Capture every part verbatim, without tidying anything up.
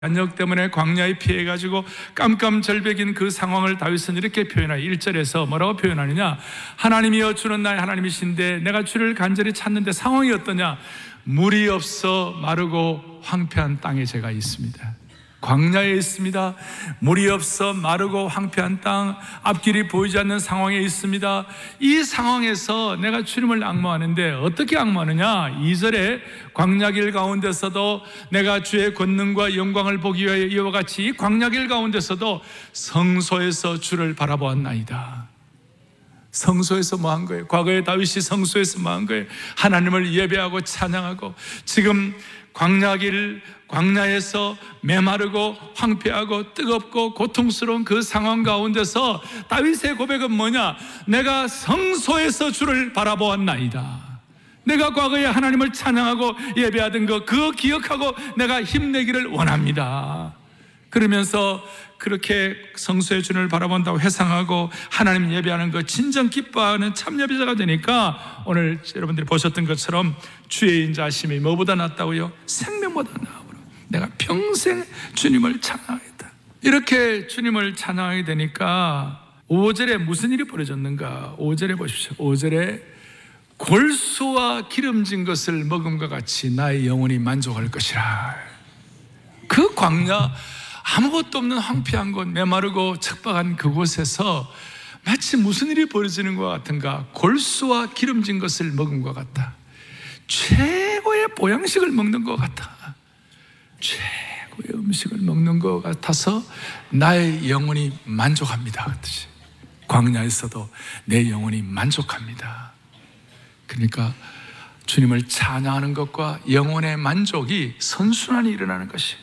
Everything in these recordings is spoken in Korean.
반역 때문에 광야에 피해가지고 깜깜절벽인 그 상황을 다윗은 이렇게 표현하여 일 절에서 뭐라고 표현하느냐, 하나님이여 주는 나의 하나님이신데 내가 주를 간절히 찾는데 상황이 어떠냐, 물이 없어 마르고 황폐한 땅에 제가 있습니다. 광야에 있습니다. 물이 없어 마르고 황폐한 땅, 앞길이 보이지 않는 상황에 있습니다. 이 상황에서 내가 주님을 앙모하는데 어떻게 앙모하느냐, 이 절에 광야길 가운데서도 내가 주의 권능과 영광을 보기 위하여 이와 같이 이 광야길 가운데서도 성소에서 주를 바라보았나이다. 성소에서 뭐 한 거예요? 과거에 다윗이 성소에서 뭐 한 거예요? 하나님을 예배하고 찬양하고, 지금 광야길, 광야에서 메마르고 황폐하고 뜨겁고 고통스러운 그 상황 가운데서 다윗의 고백은 뭐냐? 내가 성소에서 주를 바라보았나이다. 내가 과거에 하나님을 찬양하고 예배하던 거, 그거 기억하고 내가 힘내기를 원합니다. 그러면서 그렇게 성소의 주를 바라본다고 회상하고 하나님 예배하는 거 진정 기뻐하는 참 예배자가 되니까, 오늘 여러분들이 보셨던 것처럼 주의 인자하심이 뭐보다 낫다고요? 생명보다 나아오라. 내가 평생 주님을 찬양하겠다. 이렇게 주님을 찬양하게 되니까 오 절에 무슨 일이 벌어졌는가? 오 절에 보십시오. 오 절에 골수와 기름진 것을 먹음과 같이 나의 영혼이 만족할 것이라. 그 광야, 아무것도 없는 황폐한 곳, 메마르고 척박한 그곳에서 마치 무슨 일이 벌어지는 것 같은가? 골수와 기름진 것을 먹은 것 같다. 최고의 보양식을 먹는 것 같다. 최고의 음식을 먹는 것 같아서 나의 영혼이 만족합니다. 그렇듯이 광야에서도 내 영혼이 만족합니다. 그러니까 주님을 찬양하는 것과 영혼의 만족이 선순환이 일어나는 것이,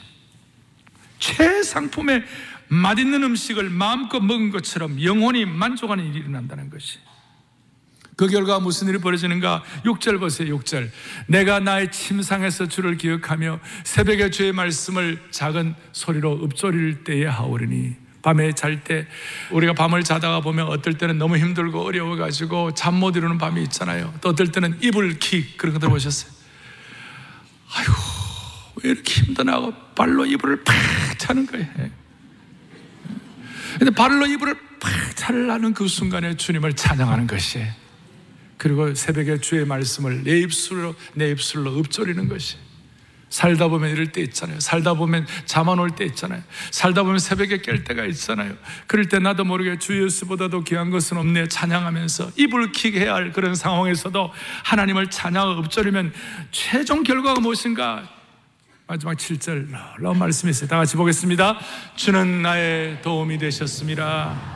최상품의 맛있는 음식을 마음껏 먹은 것처럼 영혼이 만족하는 일이 일어난다는 것이, 그 결과 무슨 일이 벌어지는가? 육 절 보세요. 육 절. 내가 나의 침상에서 주를 기억하며 새벽에 주의 말씀을 작은 소리로 읊조릴 때에 하오리니. 밤에 잘 때, 우리가 밤을 자다가 보면 어떨 때는 너무 힘들고 어려워가지고 잠 못 이루는 밤이 있잖아요. 또 어떨 때는 이불킥, 그런 거 들어보셨어요? 아이고, 왜 이렇게 힘드나고 발로 이불을 팍 차는 거예요. 근데 발로 이불을 팍 차려는 그 순간에 주님을 찬양하는 것이, 그리고 새벽에 주의 말씀을 내 입술로 내 입술로 읊조리는 것이, 살다 보면 이럴 때 있잖아요. 살다 보면 잠 안 올 때 있잖아요. 살다 보면 새벽에 깰 때가 있잖아요. 그럴 때 나도 모르게 주 예수보다도 귀한 것은 없네 찬양하면서 이불킥 해야 할 그런 상황에서도 하나님을 찬양하고 읊조리면 최종 결과가 무엇인가? 마지막 칠 절 놀라운 말씀이 있어요. 다 같이 보겠습니다. 주는 나의 도움이 되셨습니다.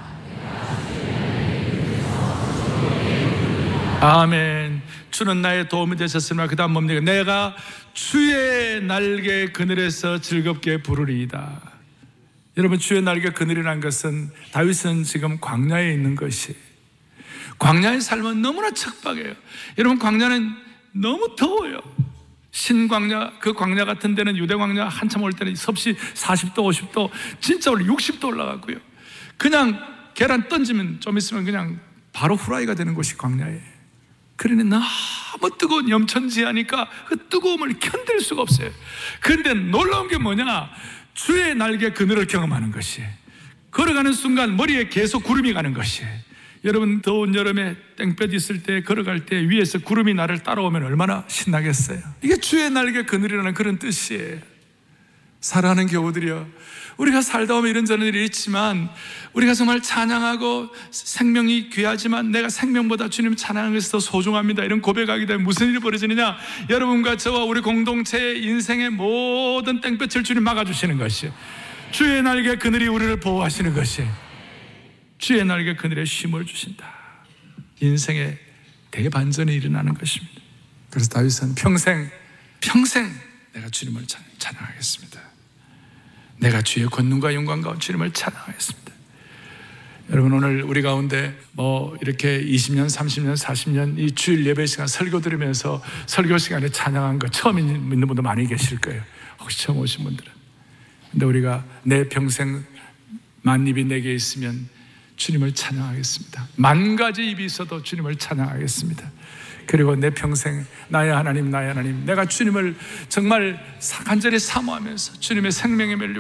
아멘. 주는 나의 도움이 되셨으나, 그 다음 뭡니까? 내가 주의 날개 그늘에서 즐겁게 부르리이다. 여러분, 주의 날개 그늘이라는 것은, 다윗은 지금 광야에 있는 것이, 광야의 삶은 너무나 척박해요. 여러분, 광야는 너무 더워요. 신광야, 그 광야 같은 데는, 유대 광야 한참 올 때는 섭씨 사십 도 오십 도, 진짜 원래 육십 도 올라가고요. 그냥 계란 던지면 좀 있으면 그냥 바로 후라이가 되는 곳이 광야예요. 그러니 너무 뜨거운 염천지하니까 그 뜨거움을 견딜 수가 없어요. 그런데 놀라운 게 뭐냐? 주의 날개 그늘을 경험하는 것이, 걸어가는 순간 머리에 계속 구름이 가는 것이. 여러분, 더운 여름에 땡볕 있을 때 걸어갈 때 위에서 구름이 나를 따라오면 얼마나 신나겠어요. 이게 주의 날개 그늘이라는 그런 뜻이에요. 사랑하는 교우들이여, 우리가 살다 보면 이런저런 일이 있지만, 우리가 정말 찬양하고 생명이 귀하지만 내가 생명보다 주님 찬양하는 것이 더 소중합니다, 이런 고백하게 되면 무슨 일이 벌어지느냐? 여러분과 저와 우리 공동체의 인생의 모든 땡볕을 주님 막아주시는 것이에요. 주의 날개 그늘이 우리를 보호하시는 것이에요. 주의 날개 그늘에 쉼을 주신다. 인생의 대반전이 일어나는 것입니다. 그래서 다윗은 평생 평생 내가 주님을 찬양하겠습니다. 내가 주의 권능과 영광과 주님을 찬양하겠습니다. 여러분, 오늘 우리 가운데 뭐 이렇게 이십 년, 삼십 년, 사십 년 이 주일 예배 시간 설교 들으면서 설교 시간에 찬양한 거 처음 있는 분도 많이 계실 거예요. 혹시 처음 오신 분들은. 근데 우리가 내 평생 만 입이 내게 있으면 주님을 찬양하겠습니다. 만 가지 입이 있어도 주님을 찬양하겠습니다. 그리고 내 평생 나의 하나님, 나의 하나님, 내가 주님을 정말 간절히 사모하면서 주님의 생명에 멜리고